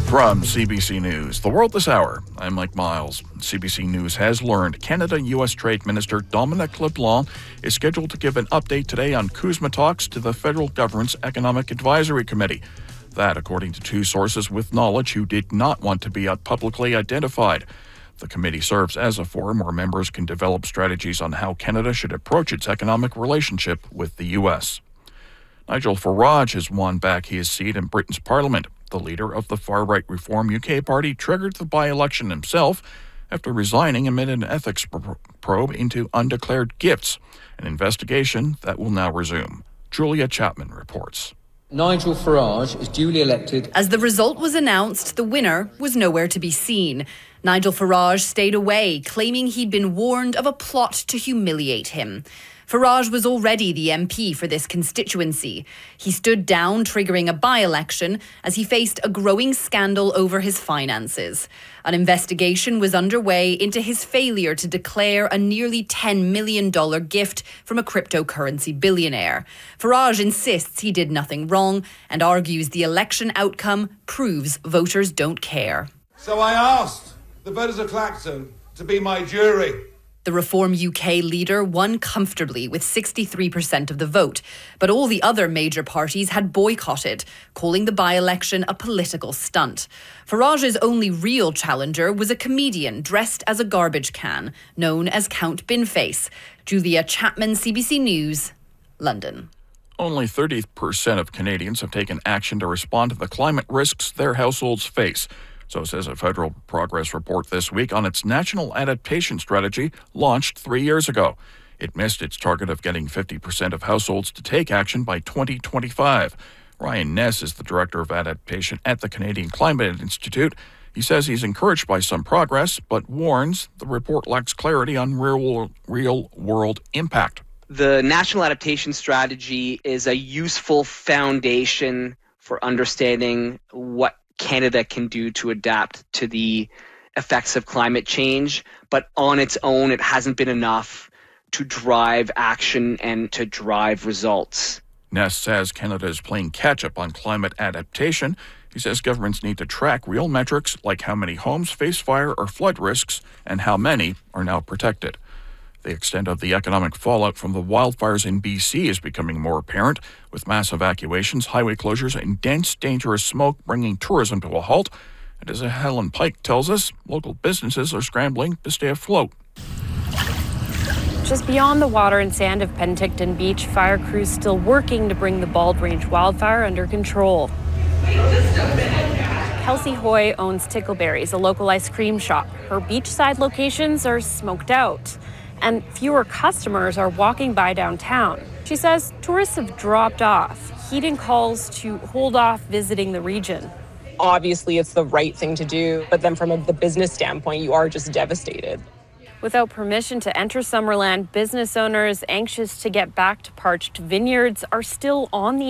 From CBC News, The World This Hour, I'm Mike Miles. CBC News has learned Canada-U.S. Trade Minister Dominic LeBlanc is scheduled to give an update today on CUSMA talks to the federal government's Economic Advisory Committee. That, according to two sources with knowledge who did not want to be publicly identified. The committee serves as a forum where members can develop strategies on how Canada should approach its economic relationship with the U.S. Nigel Farage has won back his seat in Britain's Parliament. The leader of the far-right Reform UK party triggered the by-election himself after resigning amid an ethics probe into undeclared gifts, an investigation that will now resume. Julia Chapman reports. Nigel Farage is duly elected. As the result was announced, the winner was nowhere to be seen. Nigel Farage stayed away, claiming he'd been warned of a plot to humiliate him. Farage was already the MP for this constituency. He stood down, triggering a by-election as he faced a growing scandal over his finances. An investigation was underway into his failure to declare a nearly $10 million gift from a cryptocurrency billionaire. Farage insists he did nothing wrong and argues the election outcome proves voters don't care. So I asked the voters of Clacton to be my jury. The Reform UK leader won comfortably with 63% of the vote, but all the other major parties had boycotted, calling the by-election a political stunt. Farage's only real challenger was a comedian dressed as a garbage can, known as Count Binface. Julia Chapman, CBC News, London. Only 30% of Canadians have taken action to respond to the climate risks their households face. So says a federal progress report this week on its National Adaptation Strategy launched 3 years ago. It missed its target of getting 50% of households to take action by 2025. Ryan Ness is the Director of Adaptation at the Canadian Climate Institute. He says he's encouraged by some progress, but warns the report lacks clarity on real-world impact. The National Adaptation Strategy is a useful foundation for understanding what Canada can do to adapt to the effects of climate change, but on its own, it hasn't been enough to drive action and to drive results. Ness says Canada is playing catch-up on climate adaptation. He says governments need to track real metrics like how many homes face fire or flood risks and how many are now protected. The extent of the economic fallout from the wildfires in BC is becoming more apparent, with mass evacuations, highway closures, and dense, dangerous smoke bringing tourism to a halt. And as Helen Pike tells us, local businesses are scrambling to stay afloat. Just beyond the water and sand of Penticton Beach, fire crews still working to bring the Bald Range wildfire under control. Kelsey Hoy owns Tickleberries, a local ice cream shop. Her beachside locations are smoked out, and fewer customers are walking by downtown. She says tourists have dropped off, heeding calls to hold off visiting the region. Obviously, it's the right thing to do, but then from the business standpoint, you are just devastated. Without permission to enter Summerland, business owners anxious to get back to parched vineyards are still on the